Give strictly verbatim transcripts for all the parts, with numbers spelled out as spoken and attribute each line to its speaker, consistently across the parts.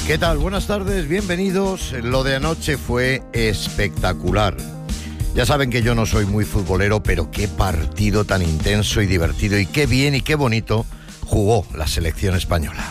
Speaker 1: ¿Qué tal? Buenas tardes, bienvenidos. Lo de anoche fue espectacular. Ya saben que yo no soy muy futbolero, pero qué partido tan intenso y divertido, y qué bien y qué bonito jugó la selección española.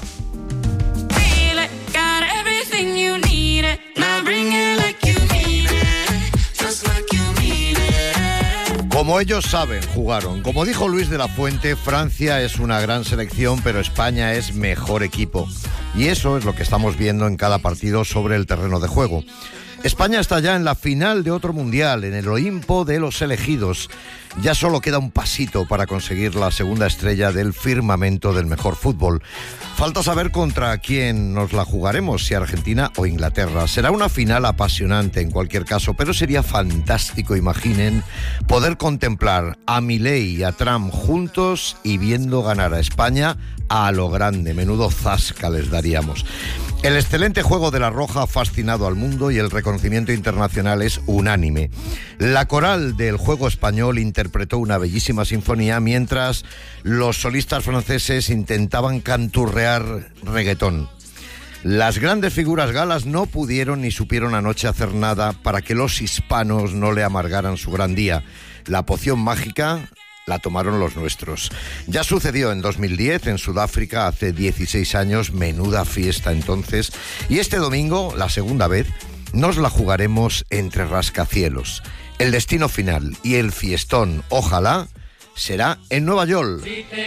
Speaker 1: Como ellos saben, jugaron. Como dijo Luis de la Fuente, Francia es una gran selección, pero España es mejor equipo. Y eso es lo que estamos viendo en cada partido sobre el terreno de juego. España está ya en la final de otro mundial, en el Olimpo de los elegidos. Ya solo queda un pasito para conseguir la segunda estrella del firmamento del mejor fútbol. Falta saber contra quién nos la jugaremos, si Argentina o Inglaterra. Será una final apasionante en cualquier caso, pero sería fantástico, imaginen, poder contemplar a Milei y a Trump juntos y viendo ganar a España a lo grande. Menudo zasca les daríamos. El excelente juego de la Roja ha fascinado al mundo y el reconocimiento internacional es unánime. La coral del juego español interpretó una bellísima sinfonía mientras los solistas franceses intentaban canturrear reggaetón. Las grandes figuras galas no pudieron ni supieron anoche hacer nada para que los hispanos no le amargaran su gran día. La poción mágica la tomaron los nuestros. Ya sucedió en dos mil diez en Sudáfrica, hace dieciséis años, menuda fiesta entonces. Y este domingo, la segunda vez, nos la jugaremos entre rascacielos. El destino final y el fiestón, ojalá, será en Nueva York.